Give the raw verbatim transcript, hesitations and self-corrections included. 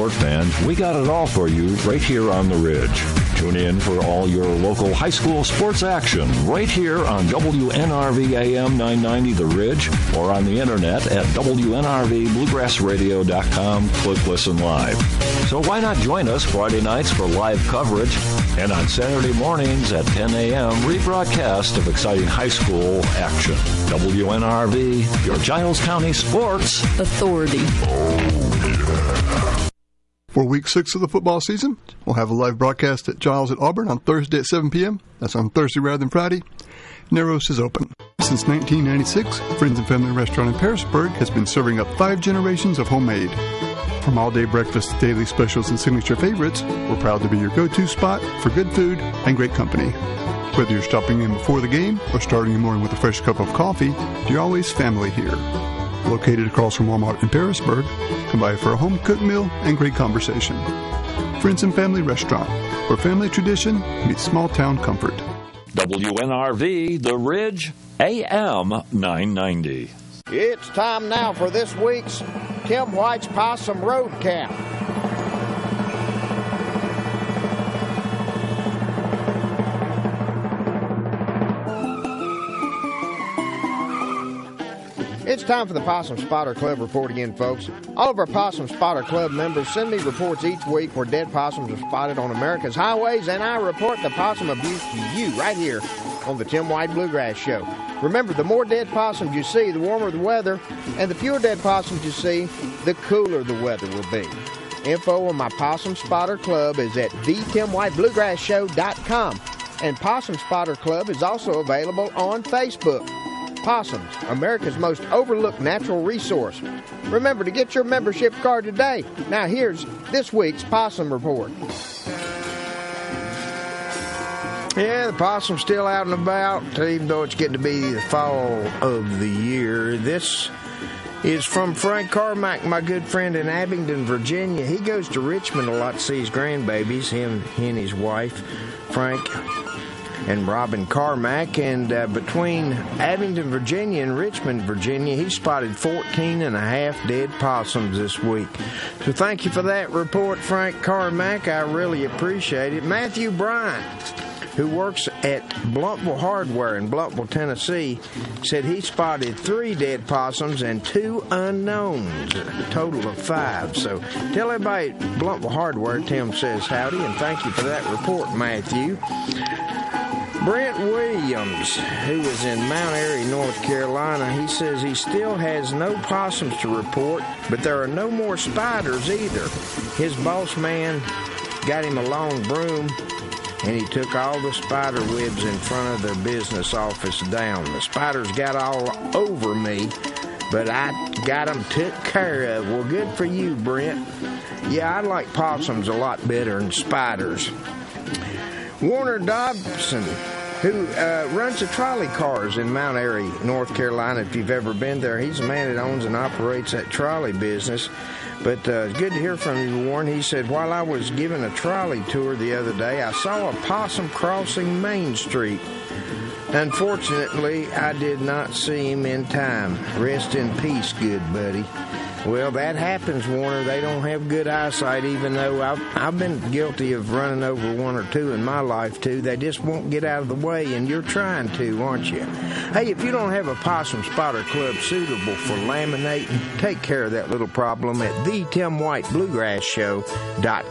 sport fans, we got it all for you right here on The Ridge. Tune in for all your local high school sports action right here on W N R V A M nine ninety The Ridge or on the internet at W N R V bluegrass radio dot com. Click Listen Live. So why not join us Friday nights for live coverage and on Saturday mornings at ten a.m. rebroadcast of exciting high school action. W N R V, your Giles County Sports Authority. For week six of the football season, we'll have a live broadcast at Giles at Auburn on Thursday at seven p.m. That's on Thursday rather than Friday. Narrows is open. Since nineteen ninety-six, Friends and Family Restaurant in Parisburg has been serving up five generations of homemade. From all-day breakfast to daily specials and signature favorites, we're proud to be your go-to spot for good food and great company. Whether you're stopping in before the game or starting your morning with a fresh cup of coffee, you're always family here. Located across from Walmart in Parisburg, come by for a home-cooked meal and great conversation. Friends and Family Restaurant, where family tradition meets small-town comfort. W N R V, The Ridge, A M nine ninety. It's time now for this week's Tim White's Possum Road Camp. It's time for the Possum Spotter Club report again, folks. All of our Possum Spotter Club members send me reports each week where dead possums are spotted on America's highways, and I report the possum abuse to you right here on the Tim White Bluegrass Show. Remember, the more dead possums you see, the warmer the weather, and the fewer dead possums you see, the cooler the weather will be. Info on my Possum Spotter Club is at the tim white bluegrass show dot com, and Possum Spotter Club is also available on Facebook. Possums, America's most overlooked natural resource. Remember to get your membership card today. Now here's this week's Possum Report. Yeah, the possum's still out and about, even though it's getting to be the fall of the year. This is from Frank Carmack, my good friend in Abingdon, Virginia. He goes to Richmond a lot to see his grandbabies, him, he and his wife, Frank and Robin Carmack, and uh, between Abingdon, Virginia and Richmond, Virginia, he spotted fourteen and a half dead possums this week. So thank you for that report, Frank Carmack. I really appreciate it. Matthew Bryant, who works at Blumpville Hardware in Blumpville, Tennessee, said he spotted three dead possums and two unknowns, a total of five. So tell everybody at Blumpville Hardware, Tim says howdy, and thank you for that report, Matthew. Brent Williams, who is in Mount Airy, North Carolina, he says he still has no possums to report, but there are no more spiders either. His boss man got him a long broom, and he took all the spider webs in front of their business office down. The spiders got all over me, but I got them took care of. Well, good for you, Brent. Yeah, I like possums a lot better than spiders. Warner Dobson, who uh, runs the trolley cars in Mount Airy, North Carolina. If you've ever been there, he's the man that owns and operates that trolley business. But uh, it's good to hear from you, Warren. He said, while I was giving a trolley tour the other day, I saw a possum crossing Main Street. Unfortunately, I did not see him in time. Rest in peace, good buddy. Well, that happens, Warner. They don't have good eyesight, even though I've, I've been guilty of running over one or two in my life, too. They just won't get out of the way, and you're trying to, aren't you? Hey, if you don't have a Possum Spotter Club suitable for laminating, take care of that little problem at the tim white bluegrass show dot com.